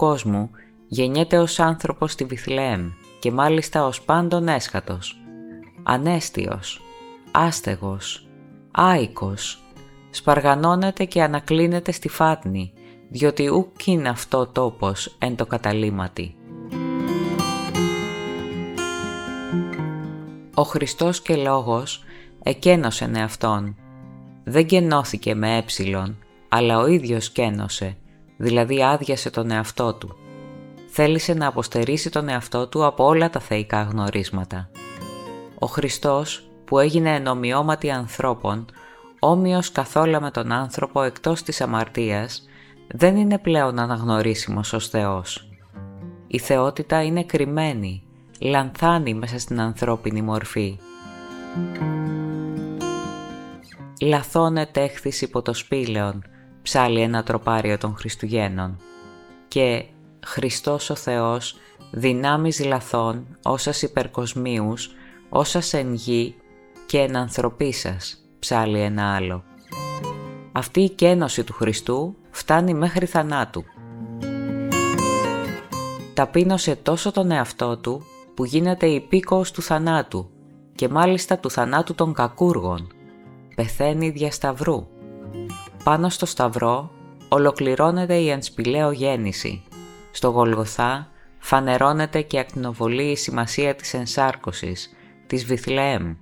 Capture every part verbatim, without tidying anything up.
κόσμου, γεννιέται ως άνθρωπος στη Βιθλεέμ και μάλιστα ως πάντων έσχατος, ανέστιος, άστεγος, άικος, σπαργανώνεται και ανακλίνεται στη φάτνη, διότι ουκ είναι αυτό τόπος εν το καταλήμματι. Ο Χριστός και Λόγος εκένωσεν εαυτόν. Δεν κενώθηκε με έψιλον, αλλά ο ίδιος κένωσε, δηλαδή άδειασε τον εαυτό του. Θέλησε να αποστερήσει τον εαυτό του από όλα τα θεϊκά γνωρίσματα. Ο Χριστός, που έγινε εν ομοιώματι ανθρώπων, όμοιος καθόλου με τον άνθρωπο εκτός της αμαρτίας, δεν είναι πλέον αναγνωρίσιμος ως Θεός. Η θεότητα είναι κρυμμένη, λανθάνει μέσα στην ανθρώπινη μορφή. «Λαθών ετέχθης υπό το σπήλαιον», ψάλλει ένα τροπάριο των Χριστουγέννων, και «Χριστός ο Θεός, δυνάμεις λαθών, όσας υπερκοσμίους, όσας εν γη και εν ανθρωπίσας», ψάλλει ένα άλλο. Αυτή η κένωση του Χριστού φτάνει μέχρι θανάτου. Ταπείνωσε τόσο τον εαυτό του που γίνεται υπήκοος του θανάτου και μάλιστα του θανάτου των κακούργων. Πεθαίνει δια σταυρού. Πάνω στο σταυρό ολοκληρώνεται η ενσπηλαίο γέννηση. Στο Γολγοθά φανερώνεται και ακτινοβολεί η σημασία της ενσάρκωσης, της Βιθλεέμ.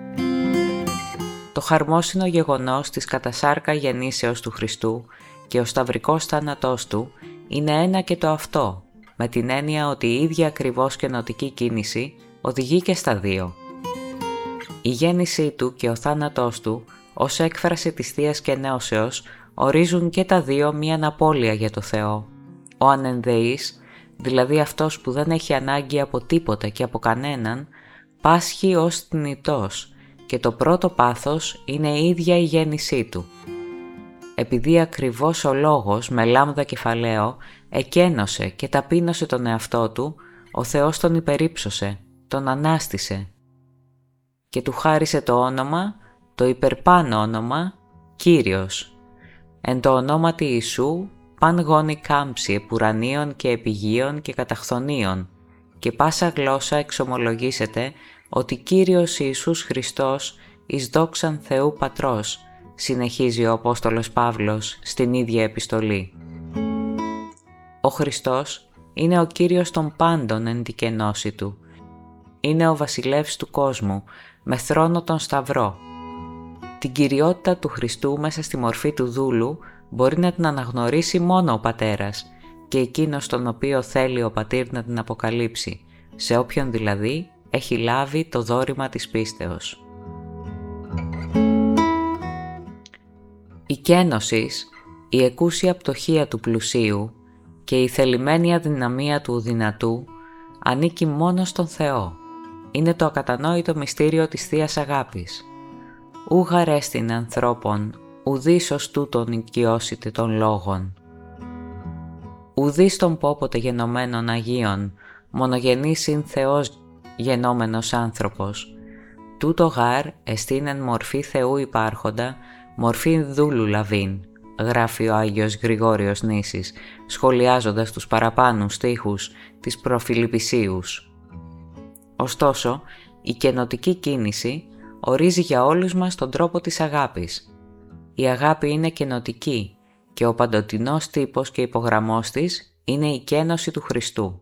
Το χαρμόσυνο γεγονός της κατασάρκα γεννήσεως του Χριστού και ο σταυρικός θάνατός του είναι ένα και το αυτό, με την έννοια ότι η ίδια ακριβώς καινοτική κίνηση οδηγεί και στα δύο. Η γέννησή του και ο θάνατός του, ως έκφραση της Θείας Κενώσεως, ορίζουν και τα δύο μίαν απώλεια για το Θεό. Ο ανενδεής, δηλαδή αυτός που δεν έχει ανάγκη από τίποτα και από κανέναν, πάσχει ως θνητός και το πρώτο πάθος είναι η ίδια η γέννησή του. Επειδή ακριβώς ο Λόγος με λάμδα κεφαλαίο εκένωσε και ταπείνωσε τον εαυτό του, ο Θεός τον υπερύψωσε, τον ανάστησε και του χάρισε το όνομα, το υπερπάνω όνομα, Κύριος. Εν το ονόματι Ιησού παν γόνοι κάμψη επουρανίων και επιγείων και καταχθονίων και πάσα γλώσσα εξομολογήσεται ότι Κύριος Ιησούς Χριστός εις δόξαν Θεού Πατρός, συνεχίζει ο Απόστολος Παύλος στην ίδια επιστολή. Ο Χριστός είναι ο Κύριος των πάντων εν την κενώση του. Είναι ο βασιλεύς του κόσμου, με θρόνο τον Σταυρό. Την κυριότητα του Χριστού μέσα στη μορφή του δούλου μπορεί να την αναγνωρίσει μόνο ο Πατέρας και εκείνος τον οποίο θέλει ο Πατήρ να την αποκαλύψει, σε όποιον δηλαδή έχει λάβει το δώρημα της πίστεως. Η κένωσης, η εκούσια πτωχία του πλουσίου και η θελημένη αδυναμία του δυνατού ανήκει μόνο στον Θεό. Είναι το ακατανόητο μυστήριο της Θείας Αγάπης. Ου γαρέστην ανθρώπων, ουδείς ως τούτον οικειώσιτε των λόγων. Ουδείς των πόποτε γενομένων Αγίων, μονογενής ειν Θεός γενόμενος άνθρωπος. Τούτο γάρ εστίν εν μορφή Θεού υπάρχοντα, μορφή δούλου λαβήν, γράφει ο Άγιος Γρηγόριος Νήσης, σχολιάζοντας τους παραπάνω στίχους της προφιλιππισίους. Ωστόσο, η καινοτική κίνηση ορίζει για όλους μας τον τρόπο της αγάπης. Η αγάπη είναι καινοτική και ο παντοτινός τύπος και υπογραμμός της είναι η κένωση του Χριστού.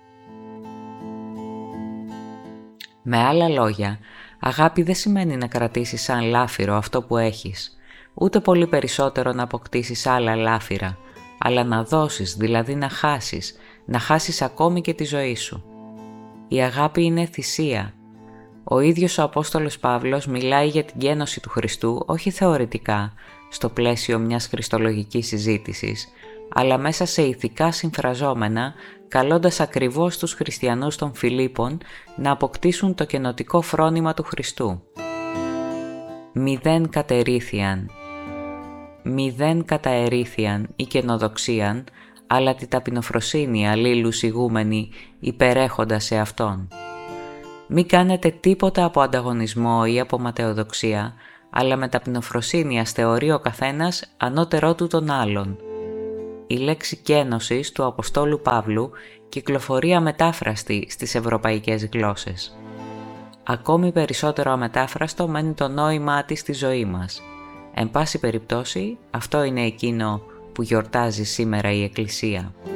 Με άλλα λόγια, αγάπη δεν σημαίνει να κρατήσεις σαν λάφυρο αυτό που έχεις, ούτε πολύ περισσότερο να αποκτήσεις άλλα λάφυρα, αλλά να δώσεις, δηλαδή να χάσεις, να χάσεις ακόμη και τη ζωή σου. Η αγάπη είναι θυσία. Ο ίδιος ο Απόστολος Παύλος μιλάει για την κένωση του Χριστού όχι θεωρητικά, στο πλαίσιο μιας χριστολογικής συζήτησης, αλλά μέσα σε ηθικά συμφραζόμενα, καλώντας ακριβώς τους χριστιανούς των Φιλίππων να αποκτήσουν το καινοτικό φρόνημα του Χριστού. Μηδέν κατερήθιαν, μηδέν καταερήθιαν ή καινοδοξίαν, αλλά τη ταπεινοφροσύνη αλλήλους ηγούμενοι υπερέχοντας σε Αυτόν. Μη κάνετε τίποτα από ανταγωνισμό ή από ματαιοδοξία, αλλά με ταπεινοφροσύνη ας θεωρεί ο καθένας ανώτερό του τον άλλον. η λέξη «κένωσης» του Αποστόλου Παύλου κυκλοφορεί αμετάφραστη στις ευρωπαϊκές γλώσσες. Ακόμη περισσότερο αμετάφραστο μένει το νόημά της στη ζωή μας. Εν πάση περιπτώσει, αυτό είναι εκείνο που γιορτάζει σήμερα η Εκκλησία.